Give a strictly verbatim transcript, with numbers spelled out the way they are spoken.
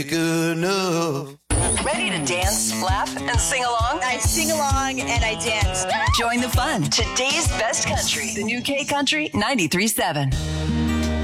Good enough. Ready to dance, laugh, and sing along? I sing along and I dance. Join the fun. Today's best country. The new K Country ninety-three point seven.